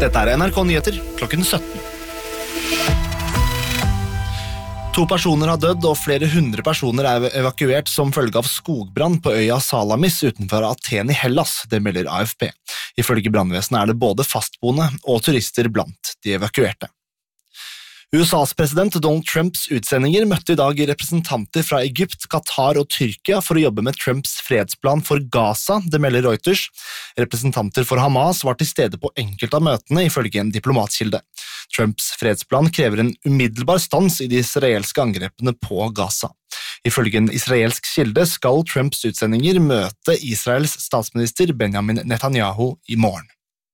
Dette NRK Nyheter, klokken 17. 2 personer har dødd, og flere hundre personer evakuert som følge av skogbrann på øya Salamis utenfor Aten i Hellas, det melder AFP. Ifølge brannvesenet det både fastboende og turister blant de evakuerte. USAs president Donald Trumps utsendinger møtte i dag representanter fra Egypt, Qatar og Tyrkia for å jobbe med Trumps fredsplan for Gaza, det melder Reuters. Representanter for Hamas var til stede på enkelte av møtene, ifølge en diplomatkilde. Trumps fredsplan krever en umiddelbar stans i de israelske angrepene på Gaza. Ifølge en israelsk kilde skal Trumps utsendinger møte Israels statsminister Benjamin Netanyahu i morgen.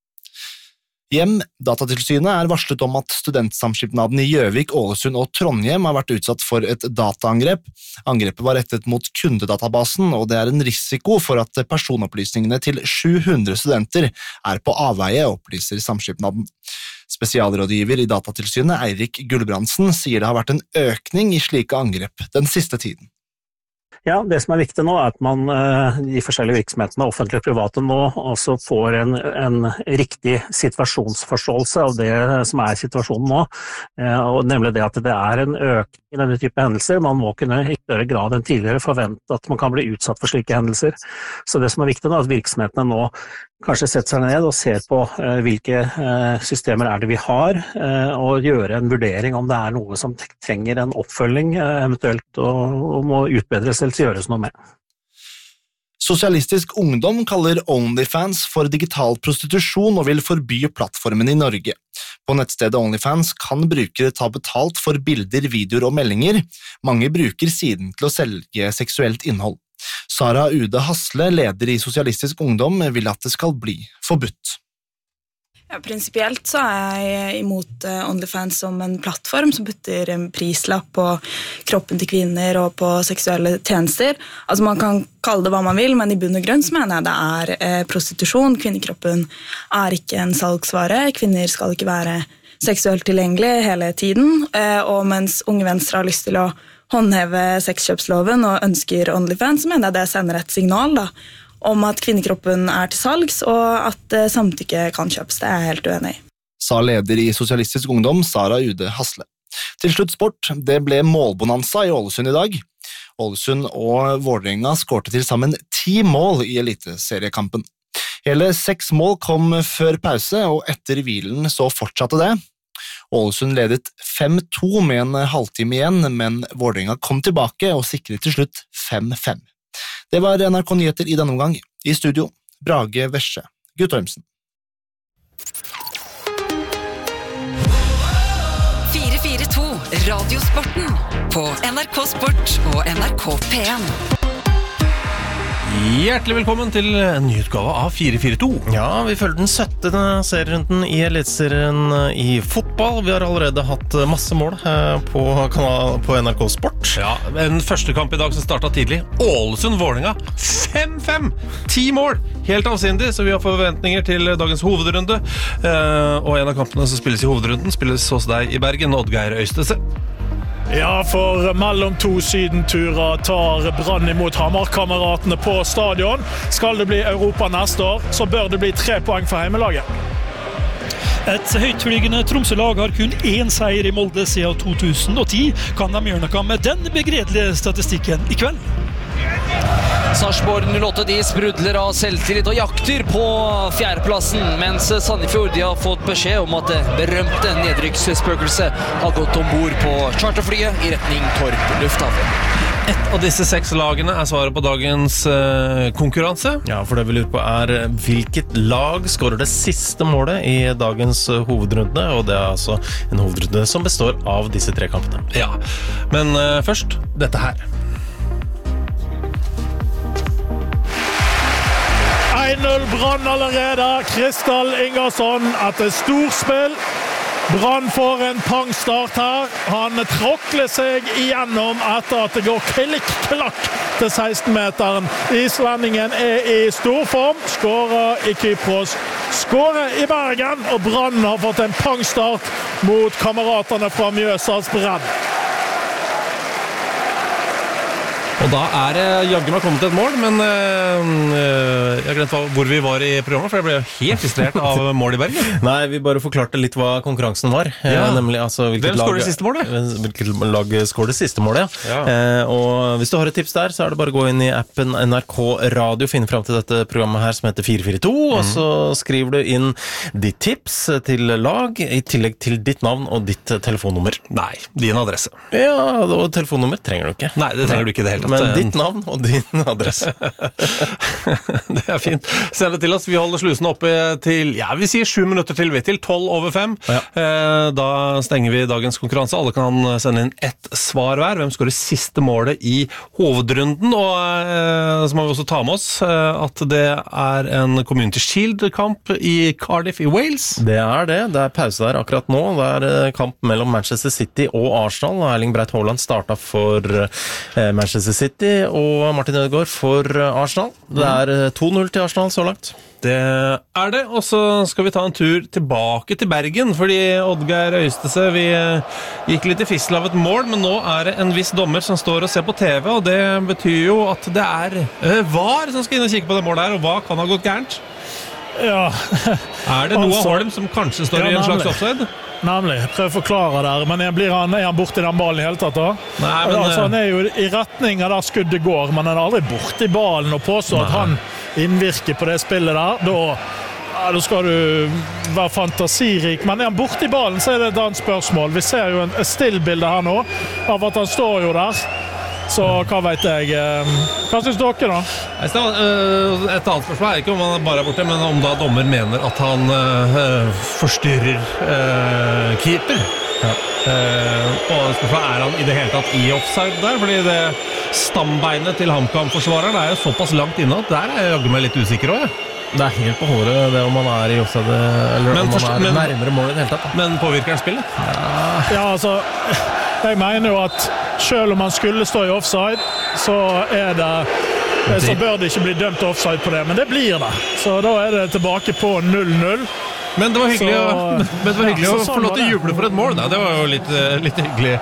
Datatilsynet varslet om at studentsamskipnaden i Gjøvik, Ålesund og Trondheim har vært utsatt for et dataangrep. Angrepet var rettet mot kundedatabasen, og det en risiko for at personopplysningene til 700 studenter på avveie, opplyser samskipnaden. Spesialrådgiver i Datatilsynet, Eirik Gulbrandsen, sier det har vært en økning i slike angrep den siste tiden. Ja, det som viktig nå at man de forskjellige virksomhetene, offentlige og private nå, også får en riktig situasjonsforståelse av det som situasjonen nå, og nemlig det at det en økning i denne type hendelser. Man må kunne i større grad enn tidligere forvente at man kan bli utsatt for slike hendelser. Så det som viktig nå at virksomhetene nå kanskje setter seg ned og ser på hvilke systemer det vi har, og gjøre en vurdering om det noe som trenger en oppfølging eventuelt og må utbedres eller gjøres noe med. Sosialistisk Ungdom kaller OnlyFans for digital prostitusjon og vil forby plattformen i Norge. På nettstedet OnlyFans kan brukere ta betalt for bilder, videoer og meldinger. Mange bruker siden til å selge seksuelt innhold. Sara Ude Hasle, leder i Sosialistisk Ungdom, vil at det skal bli forbudt. Ja, prinsipielt så jeg imot OnlyFans som en plattform som putter en prislapp på kroppen til kvinner og på seksuelle tjenester. Altså man kan kalle det hva man vil, men i bunn og grunn så mener jeg det prostitusjon. Kvinnekroppen ikke en salgsvare. Kvinner skal ikke være seksuelt tilgjengelige hele tiden, og mens Unge Venstre har lyst til å håndheve sexkjøpsloven og ønsker OnlyFans, så mener jeg det sender et signal da, om at kvinnekroppen til salgs, og at samtykke kan kjøpes. Det jeg helt uenig i. Sa leder i Sosialistisk Ungdom, Sara Ude Hasle. Til slutt sport, det ble målbonanza i Ålesund i dag. Ålesund og Vålerenga skårte til sammen 10 mål i eliteseriekampen. Hele 6 mål kom før pause, og etter hvilen så fortsatte det. Ålesund ledet 5-2 med en halvtime igjen, men Vålerenga kom tilbake og sikret til slutt 5-5. Det var NRK Nyheter i denne omgang. I studio, Brage Vesje, Guttormsen. 442 Radiosporten på NRK Sport og NRK P1. Hjertelig velkommen til en ny utgave av 442. Ja, vi følger den 17. serierunden i Elitserien i fotball. Vi har allerede hatt masse mål på NRK Sport. Ja, en første kamp i dag som startet tidlig. Ålesund-Vålerenga 5-5! 10 mål! Helt avsindig, så vi har forventninger til dagens hovedrunde. Og en av kampene som spilles i hovedrunden spilles hos deg i Bergen, Oddgeir Øystese. Ja, for mellom 2 sydenturer tar Brann imot Hamar-kameratene på stadion. Skal det bli Europa neste år, så bør det bli 3 poeng for heimelaget. Et høytflygende Tromsø-lag har kun 1 seier i Molde siden 2010. Kan de gjøre noe med den begredelige statistikken i kveld? Sarpsborg 08 de sprudler av selvtillit og jakter på 4. plassen, mens Sandefjord har fått beskjed om at det berømte nedrykksspøkelset har gått ombord på charterflyet i retning Torp lufthavn. Et av disse 6 lagene svaret på dagens konkurranse. Ja, for det vi lurer på hvilket lag skårer det siste målet i dagens hovedrunde, og det altså en hovedrunde som består av disse 3 kampene. Ja, men først dette her. 1-0 Brann allerede. Kristall Ingersson etter storspill. Brann får en pangstart her. Han tråkler seg igjennom etter at det går klikk-klakk til 16-meteren. Islendingen i storform. Skårer i Kypros. Skårer i Bergen, og Brann har fått en pangstart mot kameratene fra Mjøsas Brenn. Og da det jaggu meg kommet til et mål, men jeg glemte hvor vi var i programmet, for jeg ble jo helt distrahert av mål i Bergen. Nei, vi bare forklarte litt hva konkurransen var. Nemlig, altså, hvem skårer det siste målet? Hvilket lag skårer det siste målet, og hvis du har et tips der, så det bare å gå inn i appen NRK Radio, finne frem til dette programmet her som heter 442, og så skriver du inn ditt tips til lag, i tillegg til ditt navn og ditt telefonnummer. Nei, din adresse. Ja, og telefonnummer trenger du ikke. Nei, det trenger du ikke i det hele tatt. Men ditt navn og din adresse. Det fint. Send det til oss. Vi holder slusene oppe til, vi sier 7 minutter til 12:05. Da stenger vi dagens konkurranse. Alle kan sende inn ett svar hver. Hvem skårer siste målet i hovedrunden? Og så må vi også ta med oss at det en Community Shield-kamp i Cardiff i Wales. Det det pause der akkurat nå. Det kamp mellom Manchester City og Arsenal. Erling Braut Haaland startet for Manchester City og Martin Ødegaard for Arsenal. Det 2-0 til Arsenal så langt. Det det, og så skal vi ta en tur tilbake til Bergen, fordi Oddgeir Øystese, vi gikk litt i fissel av et mål, men nå det en viss dommer som står og ser på TV, og det betyr jo at det VAR som skal inn og kikke på det målet her, og hva kan ha gått gærent? Ja. Det Noah Holm som kanskje står i en slags offside? Nemlig, prøv å forklare der. Men han borte i den ballen i hele tatt da? Nei, men altså, han jo i retning av der skuddet går, men han aldri borte i ballen og påstår at han innvirker på det spillet der. Da skal du være fantasirik. Men han borte i ballen, så det et annet spørsmål. Vi ser jo et stillbilde her nå av at han står jo der. Så hva vet jeg? Hva synes dere da? Et annet spørsmål ikke om han bare borte, men om da dommer mener at han forstyrrer keeper. Og spørsmålet han i det hele tatt i offside der, fordi det stambeinet til HamKam-forsvareren jo såpass langt inne at der jeg jagger meg litt usikker også. Det helt på håret det om man i offside, eller men om man nærmere målet i det hele tatt. Men påvirker han spillet? Ja, altså, jeg mener jo at selv om man skulle stå i offside, så så bør det ikke bli dømt offside på det, men det blir det. Så da det tilbake på 0-0. Men det var hyggelig å få lov til å juble for et mål. Det var jo litt hyggelig.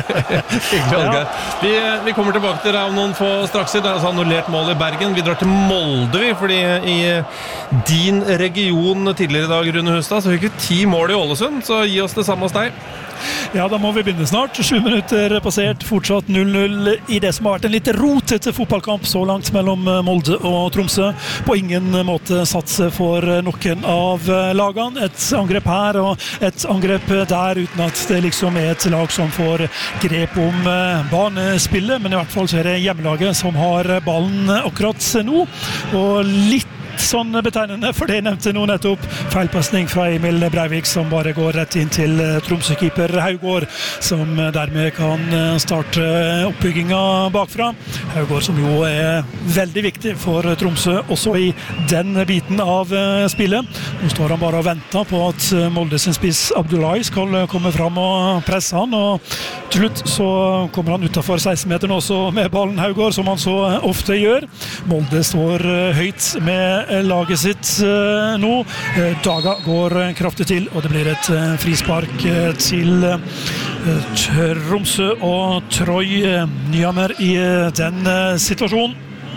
Vi kommer tilbake til deg om noen få straks. Det annullert mål i Bergen. Vi drar til Molde, fordi i din region tidligere i dag, Rune Hustad, så fikk vi 10 mål i Ålesund, så gi oss det samme hos deg. Ja, da må vi begynne snart. 7 minutter passert, fortsatt 0-0 i det som har vært en litt rotete fotballkamp så langt mellom Molde og Tromsø. På ingen måte satse for noen av lagene. Et angrep her og et angrep der, uten at det liksom et lag som får grep om banespillet. Men i hvert fall så det hjemmelaget som har ballen akkurat nå. Og litt sånn betegnende, for det nevnte nå nettopp feilpassning fra Emil Breivik som bare går rett inn til Tromsø-keeper Haugård, som dermed kan starte oppbygginga bakfra. Haugård som jo veldig viktig for Tromsø også i den biten av spillet. Nå står han bare og venter på at Moldes spiss Abdullahi skal komme fram og presse han, og til slutt så kommer han utenfor 16-meteren også med ballen Haugård, som han så ofte gjør. Molde står høyt med laget sitt nå. Daga går kraftig til, og det blir et frispark til Tromsø og Troy Nyhammer i den situasjonen.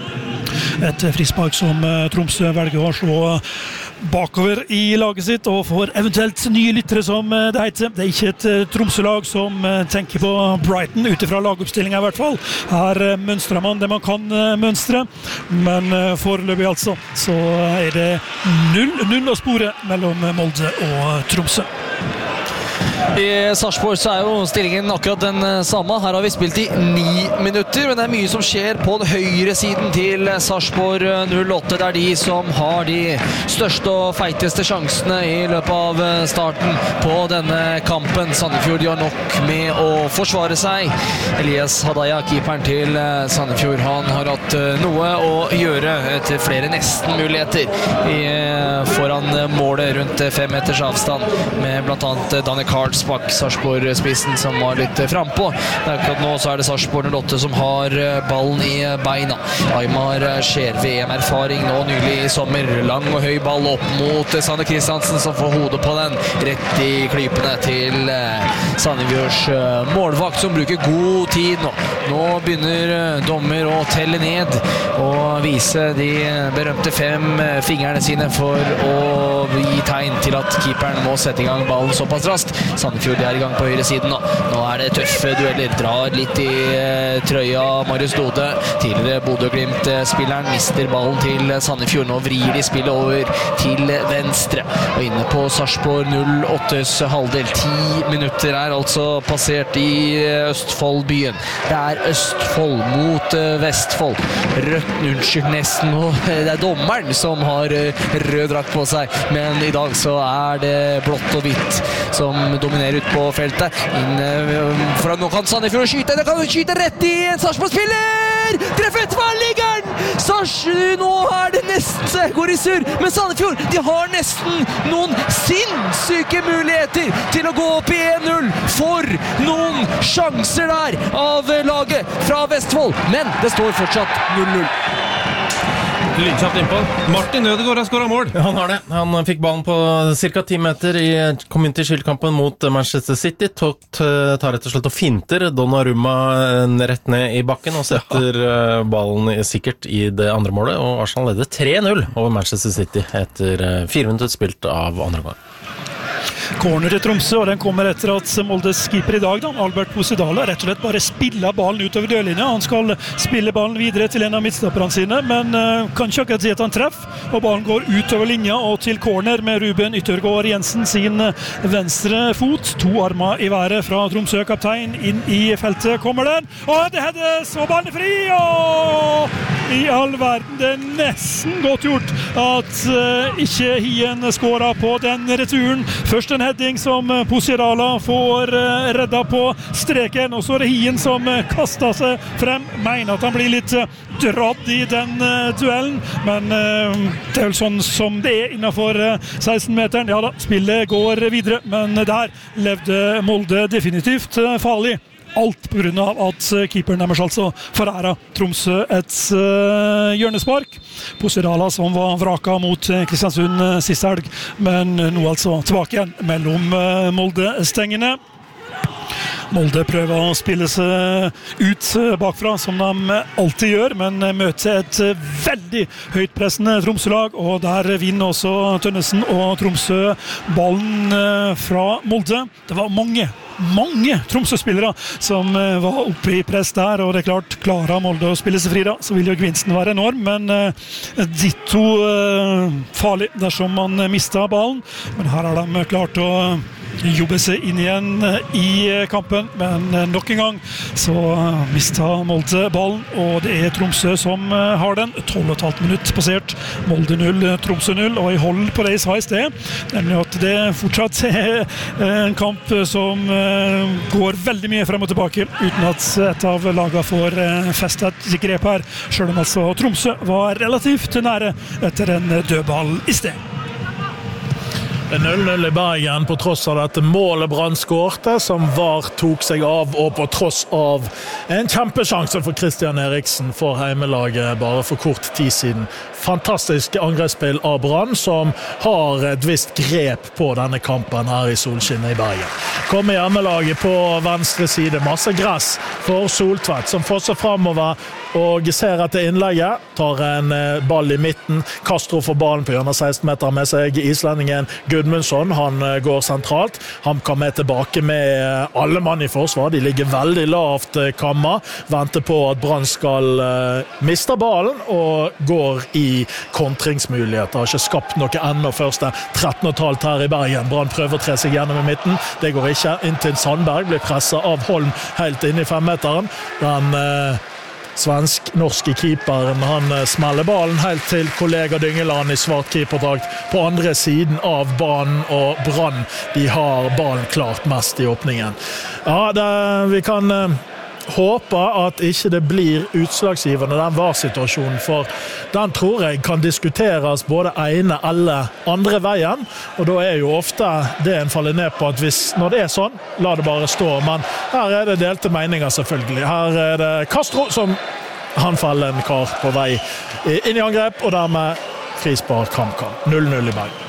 Et frispark som Tromsø velger å slå bakover i laget sitt, og for eventuelt nye lyttere som det heter. Det ikke et Tromsø-lag som tenker på Brighton, utifra lagoppstillingen i hvert fall. Her mønstrer man det man kan mønstre, men foreløpig altså, så det 0-0 å spore mellom Molde og Tromsø. I Sarpsborg så jo stillingen akkurat den samme. Her har vi spilt i 9 minutter, men det mye som skjer på den høyre siden til Sarpsborg 08. Det de som har de største og feiteste sjansene i løpet av starten på denne kampen. Sandefjord gjør nok med å forsvare seg. Elias Hadaya, keeperen til Sandefjord, han har hatt noe å gjøre etter flere nesten-muligheter foran målet rundt 5 meters avstand, med blant annet Daniel Karlsbakk, Sarpsborg-spissen, som var litt frempå. Akkurat nå så det Sarpsborg 08 som har ballen i beina. Aymar Skjer, VM-erfaring nå nylig i sommer. Lang og høy ball opp mot Sander Kristiansen, som får hodet på den. Rett i klypene til Sandefjords målvakt, som bruker god tid nå. Nå begynner dommer å telle ned og vise de berømte 5 fingrene sine for å gi tegn til at keeperen må sette i gang ballen såpass raskt. Sandefjord er i gang på høyre siden nå. Nå det tøffe dueller, drar litt i trøya Marius Lode. Tidligere Bodø-Glimt-spilleren mister ballen til Sandefjord. Nå vrir de spillet over til venstre. Og inne på Sarpsborg 08s halvdel. 10 minutter altså passert i Østfoldbyen. Det Østfold mot Vestfold. Rødt, unnskyld, nesten. Og det dommeren som har rød drakt på seg. Men i dag så det blått og hvitt som dominerer ut på feltet. For nå kan Sandefjord skyte. Det kan skyte rett i en Sarpsborg-spiller! Treffet tverrliggeren! Nå det nesten går i surr. Men Sandefjord, de har nesten noen sinnssyke muligheter til å gå opp i 1-0. For noen sjanser der av laget fra Vestfold. Men det står fortsatt 0-0. Lydkjapt innpå. Martin Ødegaard har skåret mål. Ja, han har det. Han fikk ballen på cirka 10 meter i Community Shield-kampen mot Manchester City. Tar rett og slett og finter Donnarumma rett ned i bakken og setter ballen sikkert i det andre målet. Og Arsenal leder 3-0 over Manchester City etter 4 minutter spilt av andre gang. Corner til Tromsø, og den kommer etter at Moldes keeper i dag, Albert Posidala, rett og slett bare spiller ballen utover dørlinja. Han skal spille ballen videre til en av midtstopperne sine, men kan ikke akkurat si at han treffer, og ballen går utover linja og til corner med Ruben Yttergård Jensen sin venstre fot. 2 armer i været fra Tromsø, kaptein inn i feltet kommer den, og det heades, og ballen fri, og i all verden, det nesten godt gjort at ikke Hien skåret på den returen. Først en heading som Posidala får redda på streken, og så det Hien som kastet seg frem. Mener at han blir litt dratt i den duellen, men det vel sånn som det innenfor 16-meteren. Ja da, spillet går videre, men der levde Molde definitivt farlig. Alt på grunn av at keeperen deres altså foræra Tromsø et hjørnespark. Posidala som var vraka mot Kristiansund siste helg, men nå altså tilbake igjen mellom Molde-stengene. Molde prøver å spille seg ut bakfra, som de alltid gjør, men møter et veldig høytpressende Tromsø-lag, og der vinner også Tønnesen og Tromsø ballen fra Molde. Det var mange Tromsø-spillere som var oppe i press der, og det klart, klarer Molde å spille seg fri da, så vil jo gevinsten være enorm, men ditto farlig dersom man mister ballen. Men her har de klart å jobbe seg inn igjen i kampen, men nok en gang så mistet Molde ballen, og det Tromsø som har den. 12,5 minutt passert, Molde 0, Tromsø 0, og jeg holder på det jeg sa i sted, nemlig at det fortsatt en kamp som går veldig mye frem og tilbake, uten at et av lagene får festet et grep her, selv om altså Tromsø var relativt nære etter en dødball i sted. 0-0 i Bergen på tross av dette målet Brann skårte, som VAR tok seg av, og på tross av en kjempesjanse for Christian Eriksen for heimelaget bare for kort tid siden. Fantastisk angrepsspill av Brann, som har et visst grep på denne kampen her i solskinnet i Bergen. Kommer hjemmelaget på venstre side, masse gress for Soltvedt, som fosser fremover og ser etter innlegget, tar en ball i midten. Castro får ballen på hjørnet 16 meter med seg, islendingen Gudmundsson, han går sentralt. Han kommer tilbake med alle mann i forsvar, de ligger veldig lavt kamma, venter på at Brann skal miste ballen og går i kontringsmuligheter. Har ikke skapt noe enda første 13,5 her i Bergen. Brann prøver å tre seg gjennom i midten, det går ikke. Inntil Sandberg blir presset av Holm helt inn i 5-meteren. Den svensk-norske keeperen, han smeller ballen helt til kollega Dyngeland i svart keeperdrakt på andre siden av banen, og Brann, de har ballen klart mest i åpningen. Ja, vi kan håper at ikke det blir utslagsgivende den var-situasjonen, for den tror jeg kan diskuteres både ene eller andre veien, og da jo ofte det en faller ned på at når det sånn, la det bare stå, men her det delte meninger selvfølgelig. Her det Castro som han faller en kar på vei inn i angrep, og dermed frispark HamKam. 0-0 i Bergen.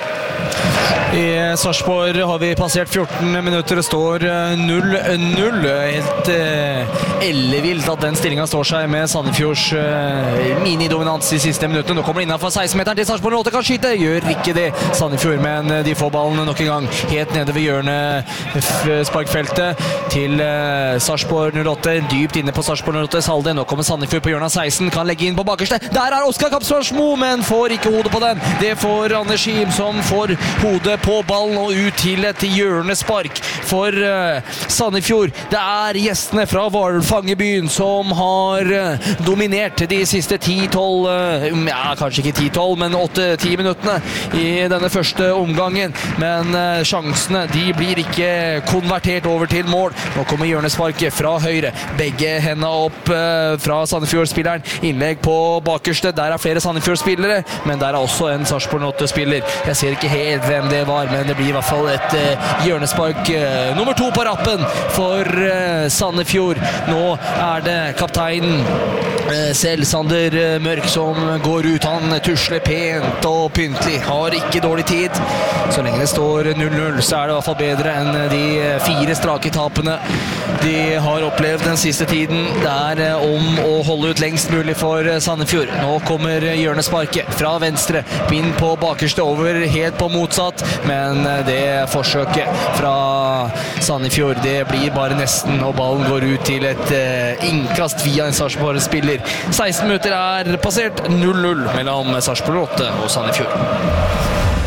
I Sarpsborg har vi passert 14 minutter, det står 0-0. Helt ellevilt at den stillingen står seg med Sandefjords minidominans I siste minuttene. Nå kommer det innenfor 16-meteren til Sarpsborg 08 kan skyte, gjør ikke det Sandefjord, men de får ballen nok en gang helt nede ved hjørnet sparkfeltet til Sarpsborg 08, dypt inne på Sarpsborg 08 Salde. Nå kommer Sandefjord på hjørnet 16, kan legge inn på bakerste. Der Oskar Kapsvarsmo, men får ikke hodet på den. Det får Anders Him, som får hodet på ballen og ut til et hjørnespark for Sandefjord. Det gjestene fra Hvalfangerbyen som har dominert de siste 10-12, kanskje ikke 10-12, men 8-10 minuttene I denne første omgangen. Men sjansene, de blir ikke konvertert over til mål. Nå kommer hjørnesparket fra høyre. Begge hendene opp fra Sandefjord-spilleren. Innlegg på bakerste. Der flere Sandefjord-spillere, men der også en Sarpsborg 8-spiller. Jeg ser ikke helt hvem det var, men det blir I hvert fall et hjørnespark nummer 2 på rappen for Sandefjord. Nå det kapteinen selv, Sander Mørk, som går ut. Han tusler pent og pyntelig, har ikke dårlig tid. Så lenge det står 0-0, så det I hvert fall bedre enn de 4 strake tapene de har opplevd den siste tiden. Det om å holde ut lengst mulig for Sandefjord. Nå kommer hjørnesparket fra venstre, inn på bakerste over, helt på motsatt, men det forsøket fra Sandefjord, det blir bare nesten, og ballen går ut til et innkast via en Sarpsborg-spiller. 16 minutter passert, 0-0 mellom Sarpsborg 8 og Sandefjord.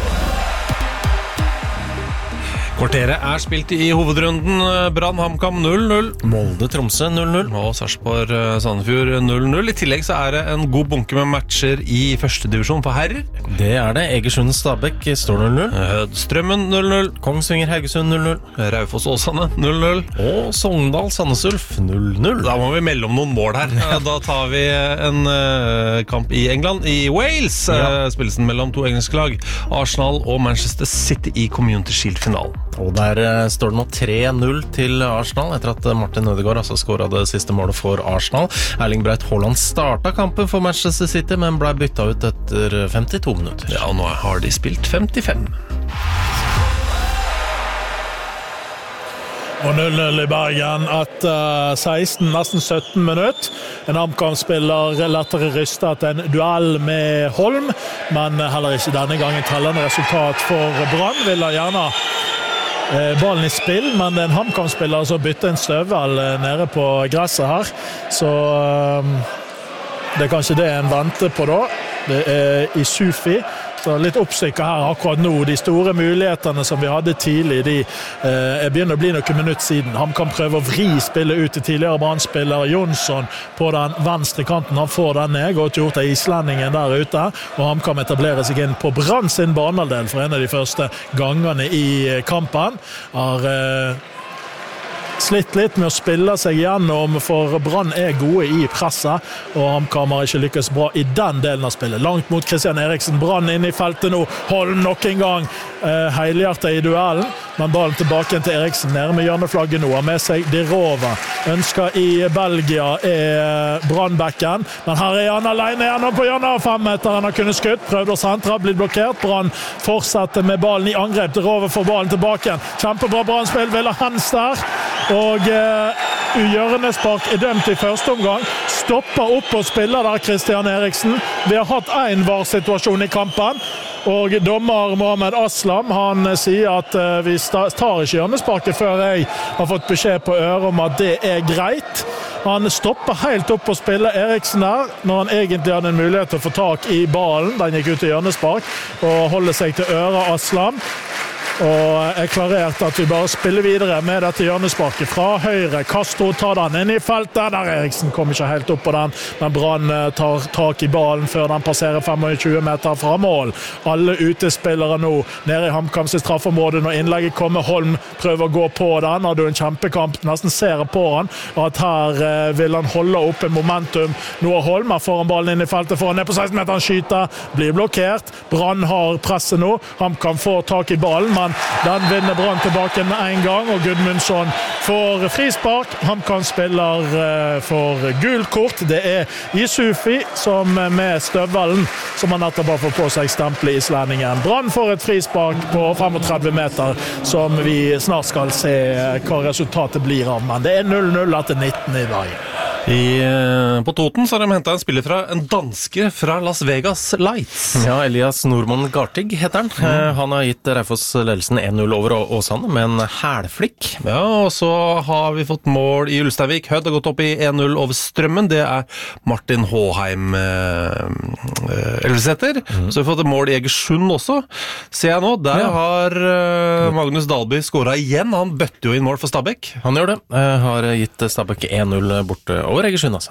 Kvarteret spilt I hovedrunden. Brann HamKam 0-0, Molde Tromsø 0-0 og Sarpsborg Sandefjord 0-0. I tillegg så det en god bunke med matcher I første divisjon for herrer. Det det. Egersund Stabæk står 0-0. Strømmen 0-0. Kongsvinger Haugesund 0-0. Raufoss Åsane 0-0. Og Sogndal Sandnes Ulf 0-0. Da må vi melde om noen mål her. Da tar vi en kamp I England. I Wales spilles den mellom 2 engelske lag. Arsenal og Manchester City I Community Shield-finalen. Og der står det nå 3-0 til Arsenal etter at Martin Ødegaard skåret det siste målet for Arsenal. Erling Braut Haaland startet kampen for Manchester City, men ble byttet ut etter 52 minutter. Ja, og nå har de spilt 55. Og 0-0 I Bergen etter 16, nesten 17 minutter. En HamKam-spiller lettere rystet en duell med Holm, men heller ikke denne gangen tellende resultat for Brann. Vil gjerne ballen I spill, men det en HamKam-spiller som bytter en støvel nede på gresset her, så det kanskje det en venter på da. Det I Sufi, så litt oppstykker her akkurat nå. De store mulighetene som vi hadde tidlig, de begynner å bli noen minutter siden. HamKam prøver å vri spillet ut til tidligere Brann-spiller Jonsson på den venstre kanten. Han får den ned, godt gjort av islendingen der ute, og HamKam etablerer seg inn på Brann sin banehalvdel for en av de første gangene I kampen. Har slitt litt med å spille seg gjennom, for Brann gode I presset, og HamKam har ikke lykkes bra I den delen av spillet. Langt mot Christian Eriksen, Brann inn I feltet nå, Holm nok en gang helhjertet I duellen, men ballen tilbake til Eriksen, nede med hjørneflagget nå, har med seg Dirova, ønsker I Belgia Brannbekken, men her han alene gjennom på hjørnet av 5 meter, han har kunnet skutt, prøvd å sentre, blitt blokkert, Brann fortsetter med ballen I angrep, Dirova får ballen tilbake, kjempebra Brannspill, vil ha hands der, og hjørnespark dømt I første omgang, stopper opp og spiller der Christian Eriksen. Vi har hatt en var-situasjon I kampen, og dommer Mohamed Aslam, han sier at vi tar ikke hjørnesparket før jeg har fått beskjed på øret om at det greit. Han stopper helt opp og spiller Eriksen der, når han egentlig hadde en mulighet til å få tak I ballen. Den gikk ut I hjørnespark, og holder seg til øret Aslam. og klarert at vi bare spiller videre med dette hjørnesparket fra høyre. Castro tar den inn i feltet, der Eriksen kommer ikke helt opp på den, men Brann tar tak i ballen før den passerer 25 meter fra mål. Alle utespillere nå nede i HamKams straffområde når innlegget kommer. Holm prøver å gå på den, hadde jo en kjempekamp, nesten ser på han, at her vil han holde oppe momentum. Nå Holm får han ballen inn i feltet for han ned på 16 meter, han skyter, blir blokkert. Brann har presset nå, HamKam får tak i ballen, men den vinner Brann tilbake med en gang, og Gudmundsson får frispark. HamKam spiller for gult kort. Det Yusufi som med støvelen, som han nettopp har fått på seg stemplet i islendingen. Brann får et frispark på 35 meter, som vi snart skal se hva resultatet blir av, men det 0-0 etter 19 i dag. På Toten så har de hentet en spiller fra en danske fra Las Vegas Lights. Ja, Elias Normann Gartig heter han. Han har gitt Raufoss ledelsen 1-0 over Åsane med en hælflikk. Ja, og så har vi fått mål i Ulsteinvik. Hødd har gått opp i 1-0 over Strømmen. Det Martin Håheim Elveseter. Så har vi fått et mål i Egersund også. Ser jeg nå, der har Magnus Dalby skåret igjen. Han bøtte jo inn mål for Stabæk. Han gjør det. Har gitt Stabæk 1-0 borte over Egersund, altså.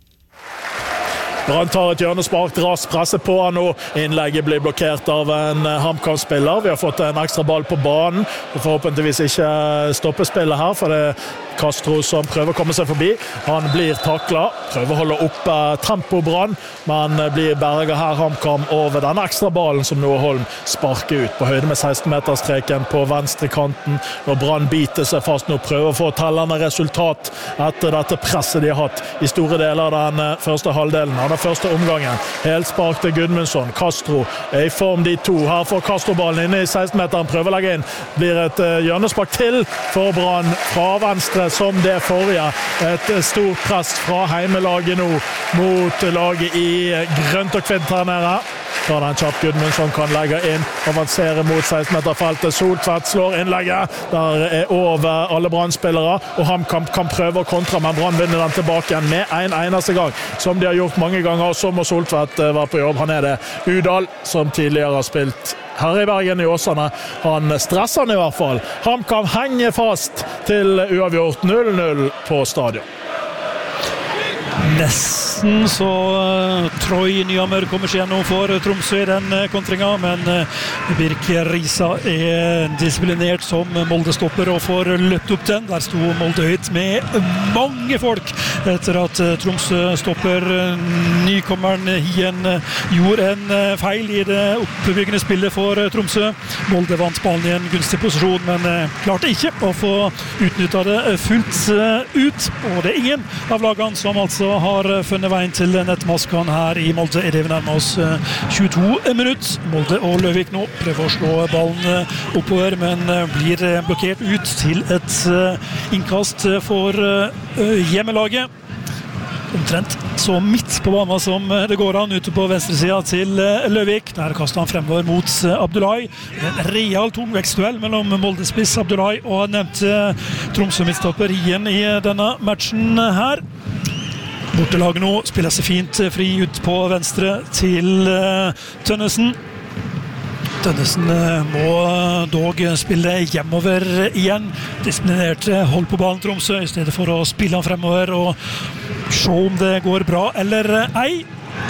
Brann tar et hjørnespark, raskt presser på han nå. Innlegget blir blokkert av en HamKam-spiller. Vi har fått en ekstra ball på banen. Forhåpentligvis ikke stoppespillet her, for det Castro som prøver å komme seg forbi. Han blir taklet, prøver å holde opp tempo Brann, men blir berget her HamKam over den ekstra ballen som Noah Holm sparker ut på høyde med 16-meterstreken på venstre kanten. Når Brann biter seg fast nå, prøver å få tellende resultat etter dette presset de har hatt i store deler av den første halvdelen av den første omgangen. Helt spark til Gudmundsson. Castro i form de to. Her får Castro ballen inne i 16-meteren, prøver å legge inn. Blir et hjørnespark til for Brann fra venstre, som det forrige. Et stort press fra heimelaget nå mot laget i grønt og kvitt her nede. Da den kjapp Gudmundsson kan legge inn, avansere mot 16-meterfeltet. Soltvedt slår innlegget. Der over alle Brann-spillere, og HamKam kan prøve å kontra, men Brann vinner den tilbake igjen med en eneste gang, som de har gjort mange ganger. Så må Soltvedt være på jobb. Han det Udal, som tidligere har spilt her i Bergen i Åsane. Han stresser han i hvert fall. HamKam henger fast til uavgjort 0-0 på stadion. Nesten så Troy Nyhammer kommer seg gjennom for Tromsø i den kontringen, men Birk Risa disiplinert som Molde-stopper og får løpt opp den. Der sto Molde høyt med mange folk etter at Tromsø-stopper nykommeren Hien gjorde en feil i det oppbyggende spillet for Tromsø. Molde vant ballen i en gunstig posisjon, men klarte ikke å få utnyttet det fullt ut, og det ingen av lagene som altså har funnet veien til nettmasken her i Molde. Det vi nærmer oss 22 minutter. Molde og Løvik nå prøver å slå ballen oppover, men blir blokkert ut til et innkast for hjemmelaget. Omtrent så midt på banen som det går an ute på venstre siden til Løvik. Der kastet han fremover mot Abdullahi. En real tungvektsduell mellom Moldespiss Abdullahi og nevnte Tromsø-midtstopper Hien i denne matchen her. Bortelaget nå spiller seg fint fri ut på venstre til Tønnesen. Tønnesen må dog spille hjemover igjen. Disiplinert hold på ballen Tromsø i stedet for å spille han fremover og se om det går bra eller ei.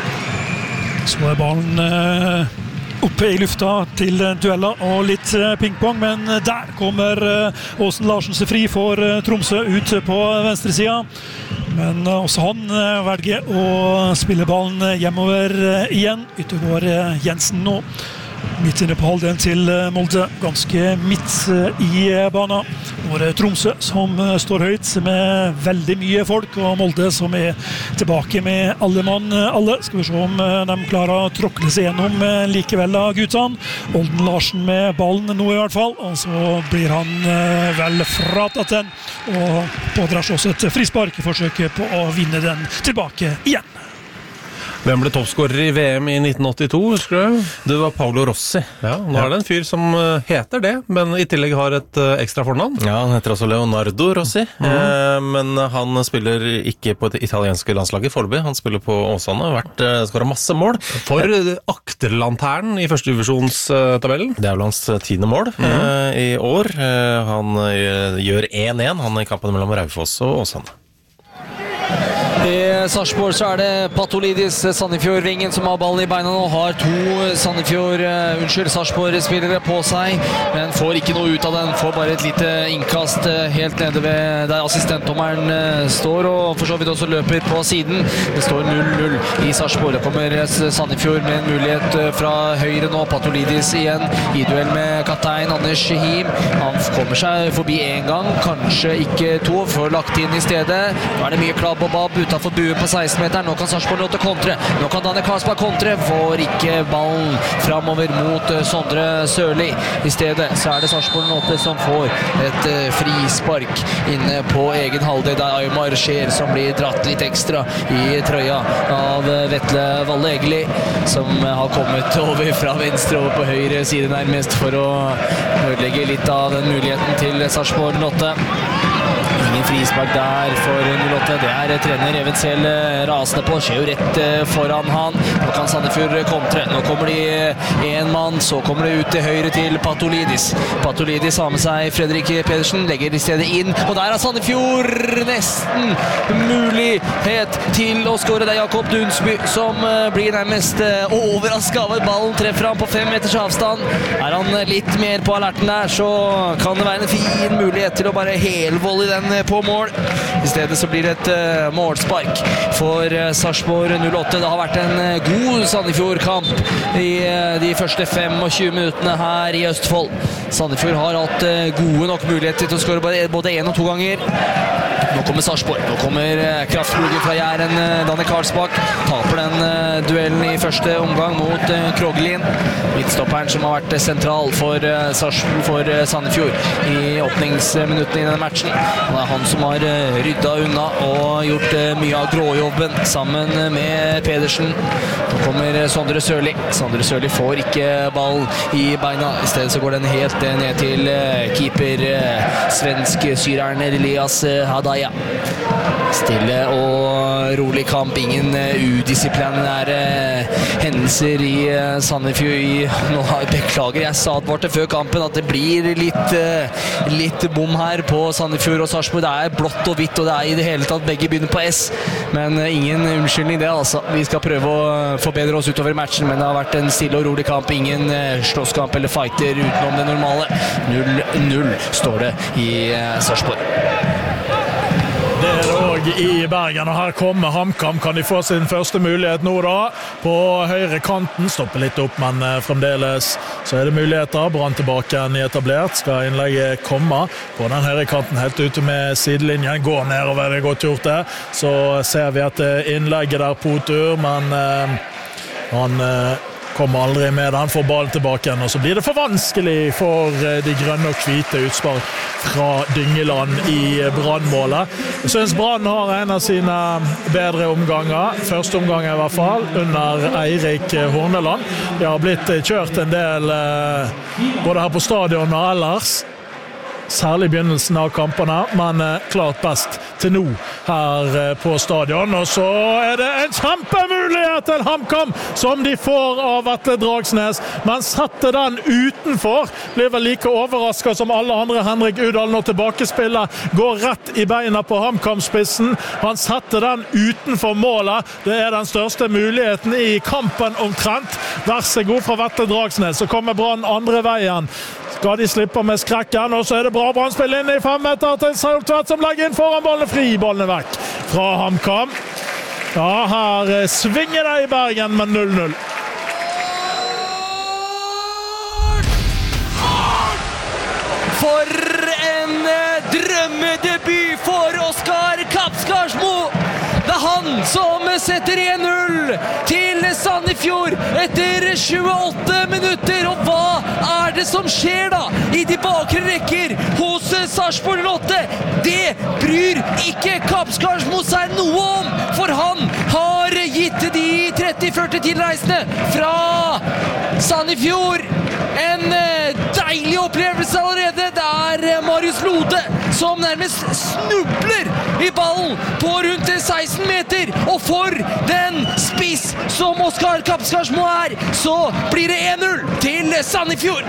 Så ballen oppe i lufta til dueller og litt pingpong, men der kommer Åsen Larsen seg fri for Tromsø ut på venstre siden. Men også han velger å spille ballen hjemover igjen. Yttergård Jensen nå. Midt inne på halvdelen til Molde, ganske midt i banen. Nå det Tromsø som står høyt med veldig mye folk, og Molde som tilbake med alle mann alle. Skal vi se om de klarer å tråkle seg gjennom likevel av guttene. Olden Larsen med ballen nå i hvert fall, og så blir han vel fratatt den, og pådrar seg også et frispark i forsøket på å vinne den tilbake igjen. Hvem ble toppskårer i VM i 1982, husker du? Det var Paolo Rossi. Ja, nå er det en fyr som heter det, men i tillegg har et ekstra fornavn. Ja, han heter også Leonardo Rossi, men han spiller ikke på det italienske landslaget foreløpig. Han spiller på Åsane, har skåret masse mål. For akterlanternen i første divisjonstabellen. Det er vel hans 10. mål i år. Han gjør 1-1, han i kampen mellom Raufoss og Åsane. I Sarpsborg så er det Patolidis, Sandefjord-vingen, som har ballen i beina nå. Har to Sarpsborg-spillere på seg, men får ikke noe ut av den. Får bare et lite innkast helt nede ved der assistentdommeren står, og for så vidt også løper på siden. Det står 0-0 i Sarpsborg. Det kommer Sandefjord med en mulighet fra høyre nå. Patolidis igjen i duell med kaptein Anders Him. Han kommer seg forbi en gang, kanskje ikke to, får lagt inn i stedet. Nå er det mye klabb og babb utenfor buen på 16-meteren. Nå kan Sarpsborg nå til kontre. Nå kan Daniel Karlsberg kontre. Får ikke ballen framover mot Sondre Sørli. I stedet så er det Sarpsborg nå som får et frispark inne på egen halvdel. Det er Aymar Skjer som blir dratt litt ekstra i trøya av Vetle Valle Egeli, som har kommet over fra venstre over på høyre side nærmest for å ødelegge litt av den muligheten til Sarpsborg 08. Ingen frispark der for 08. Det er trener Even Sel rasende på. Skjer jo rett foran han. Nå kan Sandefjord kontre. Nå kommer de en mann, så kommer det ut til høyre til Patolidis. Patolidis har med seg Fredrik Pedersen, legger i stedet inn. Og der er Sandefjord nesten mulighet til å skåre. Det er Jakob Dunsby som blir nærmest overrasket av at ballen treffer han på 5 meters avstand. Er han litt mer på alerten der, så kan det være en fin mulighet til å bare helvolle i den på mål. I stedet så blir det et målspark for Sarpsborg 08. Det har vært en god Sandefjord-kamp i de første 25 minuttene her i Østfold. Sandefjord har hatt gode nok muligheter til å skåre både 1 og 2 ganger. Nå kommer Sarpsborg. Nå kommer kraftflogen fra Jæren, Daniel Karlsbakk. Taper den duellen i første omgang mot Krogelin. Midtstopperen som har vært sentral for Sandefjord i åpningsminuttene i denne matchen. Det er han som har rydda unna og gjort mye av gråjobben sammen med Pedersen. Nå kommer Sondre Sørli. Sondre Sørli får ikke ball i beina. I stedet så går den helt ned til keeper, svensk-syreren Elias Hadaya. Stille og rolig kamp, ingen udisiplinære hendelser i Sandefjord. Nå beklager, jeg sa det før kampen at det blir litt bom her på Sandefjord og Sarpsborg. Det er blått og hvitt, og det er i det hele tatt begge begynner på S, men ingen unnskyldning det altså. Vi skal prøve å forbedre oss utover matchen, men det har vært en stille og rolig kamp, ingen slåsskamp eller fighter utenom det normale. 0-0 står det i Sarpsborg. Det er det også i Bergen, og her kommer HamKam. Kan de få sin første mulighet nå da? På høyre kanten, stopper litt opp, men fremdeles så er det muligheter. Brann tilbake igjen i etablert. Skal innlegget komme på den høyre kanten helt ute med sidelinjen. Går nedover, det er godt gjort det. Så ser vi at innlegget der på tur, men han kommer aldri med det. Han får ballen tilbake igjen, og så blir det for vanskelig for de grønne og hvite utspill fra Dyngeland i Brannmålet. Jeg synes Brann har en av sine bedre omganger. Første omgang i hvert fall, under Eirik Horneland. Det har blitt kjørt en del både her på stadion og ellers. Særlig i begynnelsen av kampene, men klart best til nå her på stadion. Og så er det en kjempemulighet til HamKam som de får av Vetle Dragsnes, men setter den utenfor. Blir vel like overrasket som alle andre. Henrik Udal nå tilbakespillet, går rett i beina på HamKam-spissen. Han setter den utenfor målet. Det er den største muligheten i kampen omtrent. Vær så god fra Vetle Dragsnes, så kommer Brann andre veien. Skal de slippe med skrekken, og så er det bra Brannspill inn i 5 meter til Sautvedt som legger inn foran ballen fri. Ballen er vekk fra HamKam. Ja, her svinger det i Bergen med 0-0. For en drømmedebut for Oskar Kapskarsmo! Det er han som setter 1-0 til Sandefjord etter 28 minutter. Og hva det som skjer da i de bakre rekker hos Sarpsborg 08? Det bryr ikke Kapskars Mosheim noe om, for han har gitt de 30-40 tilreisende fra Sandefjord en deilig opplevelse allerede. Det Marius Lode som nærmest snubler i ballen på rundt 16 meter, og for den spiss som Oskar Kapskarsmo så blir det 1-0 til Sandefjord.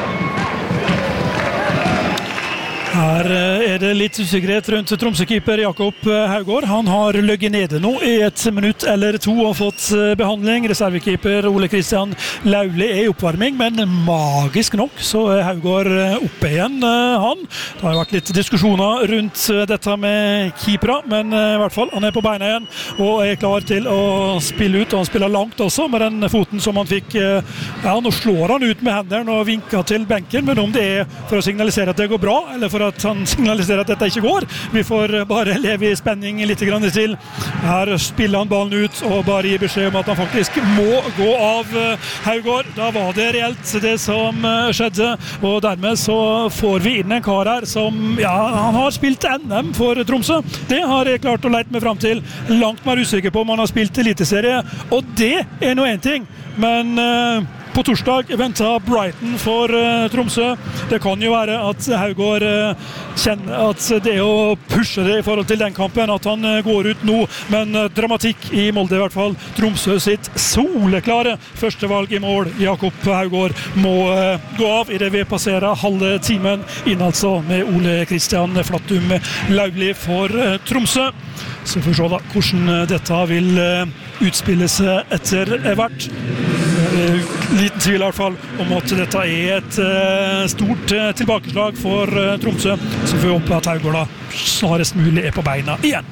Her det litt usikkerhet rundt Tromsø-keeper Jakob Haugård. Han har løgget nede nå i 1 minutt eller 2 og fått behandling. Reservekeeper Ole Kristian Lauli i oppvarming, men magisk nok så Haugård oppe igjen, han. Det har vært litt diskusjoner rundt dette med keepere, men i hvert fall, han på beina igjen og klar til å spille ut, og han spiller langt også med den foten som han fikk. Ja, nå slår han ut med hendene og vinker til benken, men om det for å signalisere at det går bra, eller for at han signaliserer at dette ikke går. Vi får bare leve i spenning litt grann til. Her spiller han ballen ut og bare gir beskjed om at han faktisk må gå av Haugård. Da var det reelt det som skjedde, og dermed så får vi inn en kar her som, ja, han har spilt NM for Tromsø. Det har jeg klart å leite meg fram til. Langt mer usikker på om han har spilt eliteserie, og det nå en ting. Men på torsdag ventet Brighton for Tromsø. Det kan jo være at Haugård kjenner at det å pushe det i forhold til den kampen, at han går ut nå, men dramatikk i Molde i hvert fall. Tromsø sitt soleklare førstevalg i mål. Jakob Haugård må gå av i det vi passerer halve timen inn, altså med Ole Kristian Flattum Lauli for Tromsø. Så får vi se da hvordan dette vil utspille seg etter hvert. Liten tvil i hvert fall om at dette et stort tilbakeslag for Tromsø, så får vi håpe at Haugård da snarest mulig på beina igjen.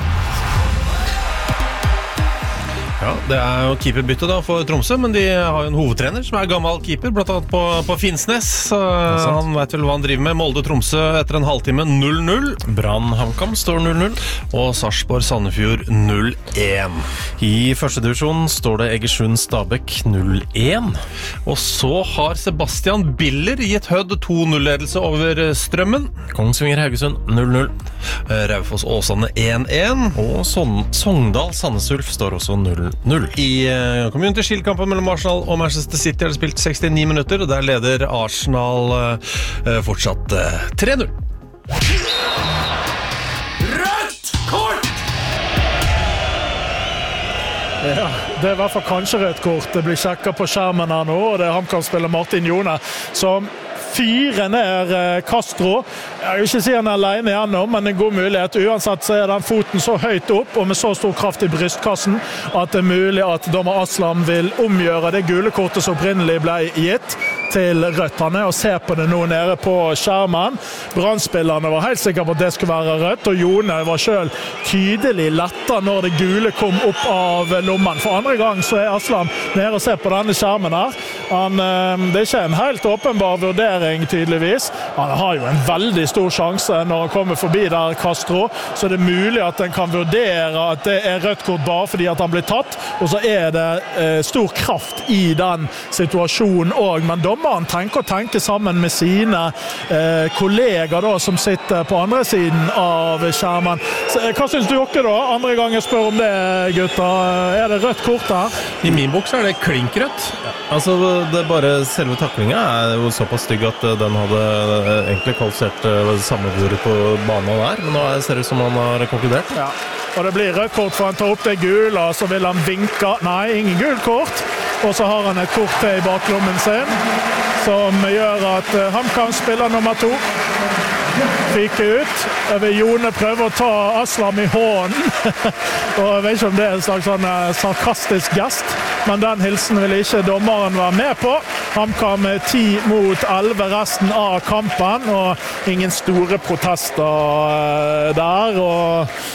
Ja, det jo keeperbytte da for Tromsø, men de har jo en hovedtrener som gammel keeper, blant annet på Finnsnes. Han vet vel hva han driver med. Molde-Tromsø etter en halvtime 0-0. Brann-HamKam står 0-0, og Sarpsborg-Sandefjord 0-1. I første divisjon står det Egersund-Stabæk 0-1. Og så har Sebastian Biller gitt Hødd 2-0-ledelse over Strømmen. Kongsvinger-Haugesund 0-0. Raufoss-Åsane 1-1. Og Sogndal-Sandnes Ulf står også 0-0. I Community Shield-kampen mellom Arsenal og Manchester City har det spilt 69 minutter, og der leder Arsenal fortsatt 3-0. Rødt kort! Ja, det I hvert fall kanskje rødt kort. Det blir sjekket på skjermen her nå, og det HamKam-spiller Martin Jone som fyrer ned Castro. Jeg vil ikke si han alene igjennom, men en god mulighet. Uansett så den foten så høyt opp og med så stor kraft i brystkassen at det mulig at dommer Aslam vil omgjøre det gule kortet som opprinnelig ble gitt til rødt. Han og ser på det nå nede på skjermen. Brannspillerne var helt sikre på at det skulle være rødt, og Jone var selv tydelig lettet når det gule kom opp av lommen. For andre gang så Aslam nede og ser på denne skjermen her. Det ikke en helt åpenbar vurdering tydeligvis. Han har jo en veldig stor sjanse når han kommer forbi der Castro, så det mulig at han kan vurdere at det rødt kort bare fordi at han blir tatt, og så det stor kraft i den situasjonen også. Men dommeren tenker sammen med sine kolleger da, som sitter på andre siden av skjermen. Så, hva synes du dere da? Andre gang jeg spør om det, gutta. Det rødt kort her? I min bok så det klinkrødt. Altså, det bare selve taklingen jo såpass stygg at den hadde egentlig kvalifisert sammenbordet på banen der, men nå ser det ut som han har konkludert. Ja, og det blir rødt kort for han tar opp det gule, og så vil han vinke. Nei, ingen gul kort. Og så har han et kort til i baklommen sin, som gjør at HamKam spiller nummer 2. Fyker ut. Jeg vil Jone prøve å ta Aslam i hånden. Og jeg vet ikke om det en slags sånn sarkastisk gest, men den hilsen vil ikke dommeren være med på. HamKam 10-11 resten av kampen, og ingen store protester der. Og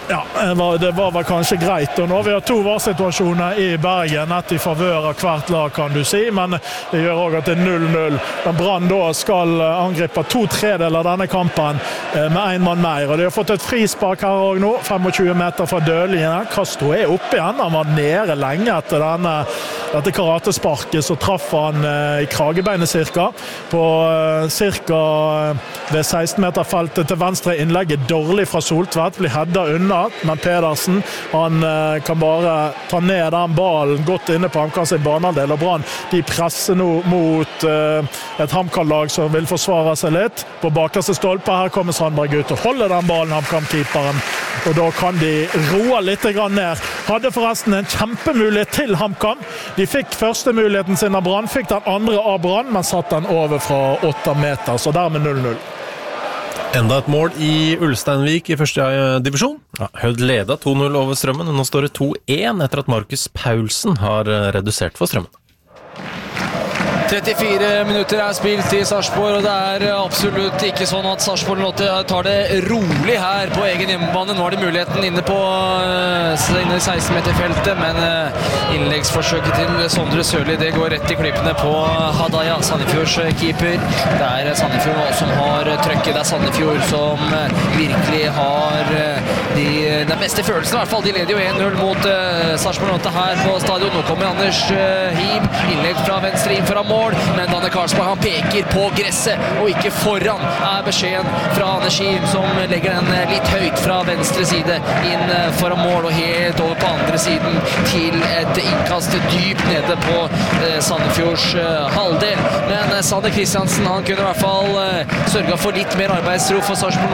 Ja, det var vel kanskje greit. Og nå vi har 2 varsituasjoner i Bergen, ett i favør av hvert lag, kan du si, men det gjør også at det 0-0. Men Brann da skal angripe 2/3 av denne kampen med en mann mer. Og de har fått et frispark her også nå, 25 meter fra dødlinjen. Castro oppe igjen, han var nede lenge etter dette karatesparket, så traff han i kragebeinet cirka. På cirka ved 16-meterfeltet til venstre innlegget dårlig fra Soltvedt, blir hedda unna. Men Pedersen, han kan bare ta ned den ballen godt inne på HamKam sin banehalvdel, og Brann, de presser nå mot et HamKam-lag som vil forsvare seg litt. På bakerste stolpe, her kommer Sandberg ut og holder den ballen, HamKam-keeperen, og da kan de roe litt grann ned. Hadde forresten en kjempemulighet til HamKam. De fikk første muligheten sin av Brann, fikk den andre av Brann, men satt den over fra 8 meter, så dermed 0-0. Enda et mål i Ulsteinvik i første divisjon. Ja, Hødd leda 2-0 over Strømmen, og nå står det 2-1 etter at Markus Paulsen har redusert for Strømmen. 34 minutter spilt i Sarpsborg, og det absolutt ikke sånn at Sarpsborg tar det rolig her på egen hjemmebane. Nå har de muligheten inne i 16-meterfeltet, men innleggsforsøket til Sondre Sørli, det går rett i klippene på Hadaya, Sandefjords keeper. Det Sandefjord nå som har trøkket. Det Sandefjord som virkelig har den beste følelsen i hvert fall. De leder jo 1-0 mot Sarpsborg her på stadion. Nå kommer Anders Him, innlegg fra venstre inn foran mål, men Danne Karlsberg, han peker på gresset og ikke foran, beskjeden fra Anders Him, som legger den litt høyt fra venstre side inn foran mål, og helt over på andre siden til et innkast dypt nede på Sandefjords halvdel. Men Sander Kristiansen, han kunne i hvert fall sørget for litt mer arbeidsro for Sarpsborg